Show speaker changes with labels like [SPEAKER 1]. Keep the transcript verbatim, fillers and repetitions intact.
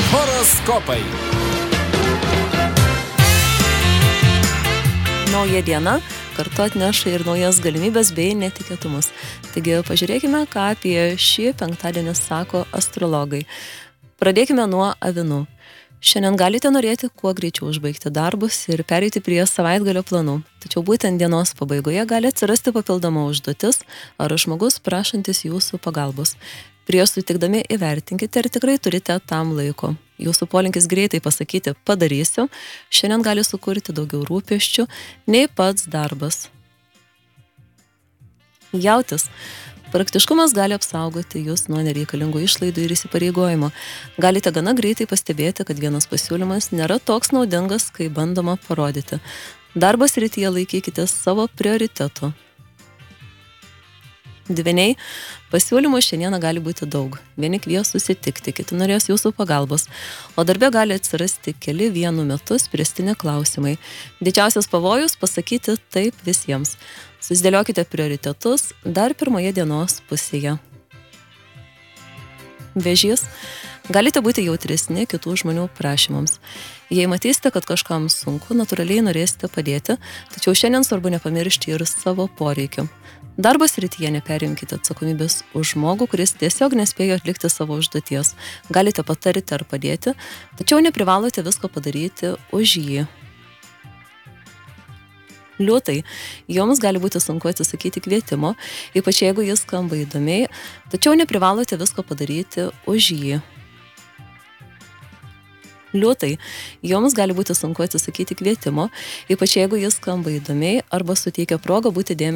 [SPEAKER 1] Horoskopai.
[SPEAKER 2] Nauja diena kartu atneša ir naujas galimybės bei netikėtumus. Taigi pažiūrėkime, ką apie šį penktadienį sako astrologai. Pradėkime nuo avinų. Šiandien galite norėti kuo greičiau užbaigti darbus ir pereiti prie savaitgalio planų. Tačiau būtent dienos pabaigoje gali atsirasti papildoma užduotis ar žmogus prašantis jūsų pagalbos. Prieš sutikdami įvertinkite, ar tikrai turite tam laiko. Jūsų polinkis greitai pasakyti padarysiu, šiandien gali sukurti daugiau rūpesčių nei pats darbas. Jautis. Praktiškumas gali apsaugoti jūs nuo nereikalingų išlaidų ir įsipareigojimo. Galite gana greitai pastebėti, kad vienas pasiūlymas nėra toks naudingas, kaip bandoma parodyti. Darbo srityje laikykite savo prioritetų. Dvyniai, pasiūlymų šiandieną gali būti daug. Vieni kvies susitikti, kiti norės jūsų pagalbos, o darbe gali atsirasti keli vienu metu spręstini klausimai. Didžiausias pavojus pasakyti taip visiems. Susidėliokite prioritetus dar pirmoje dienos pusėje. Vėžys. Galite būti jautresni kitų žmonių prašymams. Jei matysite, kad kažkam sunku, natūraliai norėsite padėti, tačiau šiandien svarbu nepamiršti ir savo poreikių. Darbo srityje neperimkite atsakomybės už žmogų, kuris tiesiog nespėjo atlikti savo užduoties. Galite patarti ar padėti, tačiau neprivalote visko padaryti už jį. Liūtai, joms gali būti sunku atsisakyti kvietimo, ypač jeigu jis skamba įdomiai, tačiau neprivalote visko padaryti už jį. Liūtai, joms gali būti sunku atsisakyti kvietimo, ypač jeigu jis skamba įdomiai arba suteikia progą būti dėmesio.